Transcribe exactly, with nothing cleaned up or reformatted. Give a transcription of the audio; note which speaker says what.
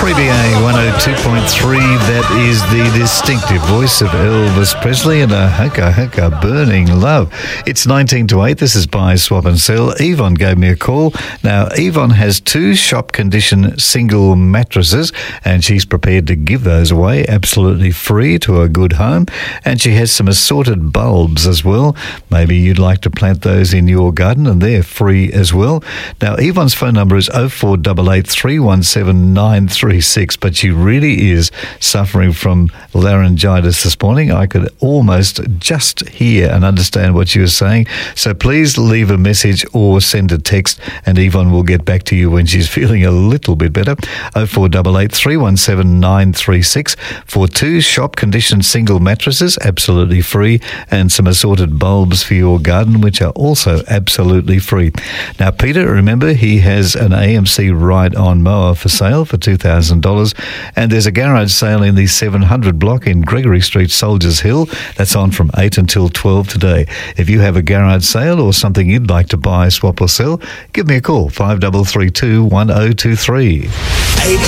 Speaker 1: three B A one oh two point three, that is the distinctive voice of Elvis Presley and a haka haka burning love. It's nineteen to eight. This is Buy, Swap and Sell. Yvonne gave me a call. Now, Yvonne has two shop condition single mattresses and she's prepared to give those away absolutely free to a good home. And she has some assorted bulbs as well. Maybe you'd like to plant those in your garden and they're free as well. Now, Yvonne's phone number is oh four eight eight, three one seven, nine three six, but she really is suffering from laryngitis this morning. I could almost just hear and understand what she was saying. So please leave a message or send a text and Yvonne will get back to you when she's feeling a little bit better. oh four eight eight, three one seven, nine three six for two shop conditioned single mattresses, absolutely free, and some assorted bulbs for your garden, which are also absolutely free. Now, Peter, remember, he has an A M C ride-on mower for sale for two thousand dollars, and there's a garage sale in the seven hundred block in Gregory Street, Soldiers Hill. That's on from eight until twelve today. If you have a garage sale or something you'd like to buy, swap or sell, give me a call, five three three two, one oh two three.